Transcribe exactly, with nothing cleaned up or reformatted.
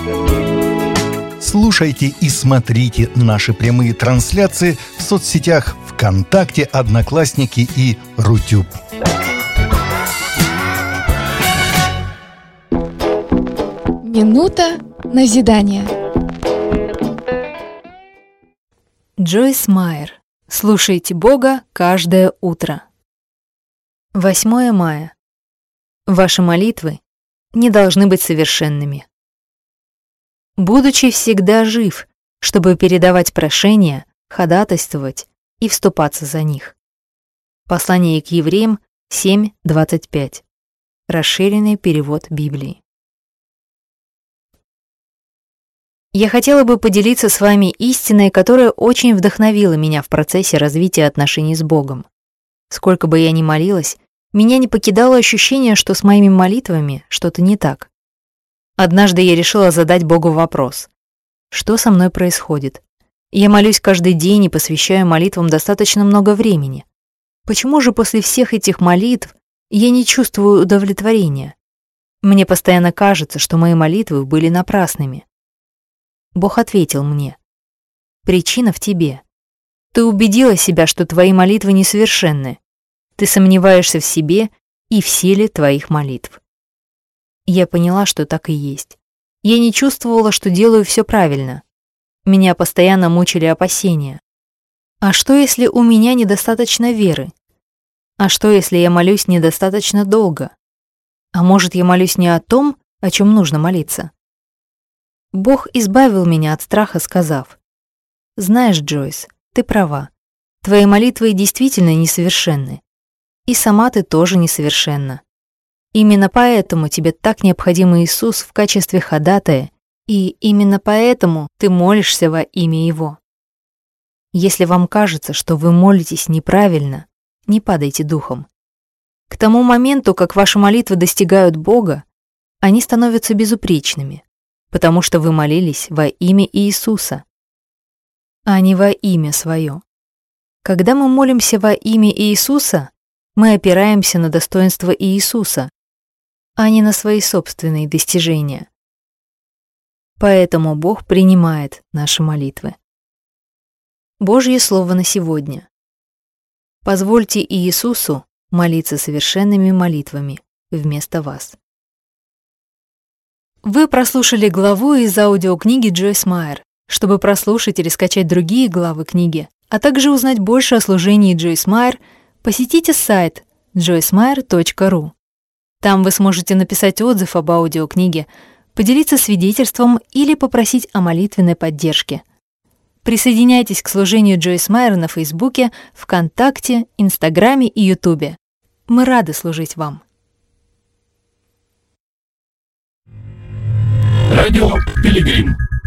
Слушайте и смотрите наши прямые трансляции в соцсетях ВКонтакте, Одноклассники и Рутюб. Минута назидания. Джойс Майер. Слушайте Бога каждое утро. восьмое мая. Ваши молитвы не должны быть совершенными. Будучи всегда жив, чтобы передавать прошения, ходатайствовать и вступаться за них. Послание к евреям семь двадцать пять. Расширенный перевод Библии. Я хотела бы поделиться с вами истиной, которая очень вдохновила меня в процессе развития отношений с Богом. Сколько бы я ни молилась, меня не покидало ощущение, что с моими молитвами что-то не так. Однажды я решила задать Богу вопрос: что со мной происходит? Я молюсь каждый день и посвящаю молитвам достаточно много времени. Почему же после всех этих молитв я не чувствую удовлетворения? Мне постоянно кажется, что мои молитвы были напрасными. Бог ответил мне: причина в тебе. Ты убедила себя, что твои молитвы несовершенны. Ты сомневаешься в себе и в силе твоих молитв. Я поняла, что так и есть. Я не чувствовала, что делаю все правильно. Меня постоянно мучили опасения. А что, если у меня недостаточно веры? А что, если я молюсь недостаточно долго? А может, я молюсь не о том, о чем нужно молиться? Бог избавил меня от страха, сказав: знаешь, Джойс, ты права. Твои молитвы действительно несовершенны. И сама ты тоже несовершенна. Именно поэтому тебе так необходим Иисус в качестве ходатая, и именно поэтому ты молишься во имя Его. Если вам кажется, что вы молитесь неправильно, не падайте духом. К тому моменту, как ваши молитвы достигают Бога, они становятся безупречными, потому что вы молились во имя Иисуса, а не во имя свое. Когда мы молимся во имя Иисуса, мы опираемся на достоинство Иисуса, а не на свои собственные достижения. Поэтому Бог принимает наши молитвы. Божье слово на сегодня. Позвольте Иисусу молиться совершенными молитвами вместо вас. Вы прослушали главу из аудиокниги Джойс Майер. Чтобы прослушать или скачать другие главы книги, а также узнать больше о служении Джойс Майер, посетите сайт джойс майер точка ру. Там вы сможете написать отзыв об аудиокниге, поделиться свидетельством или попросить о молитвенной поддержке. Присоединяйтесь к служению Джойс Майер на Фейсбуке, ВКонтакте, Инстаграме и Ютубе. Мы рады служить вам. Радио Пилигрим.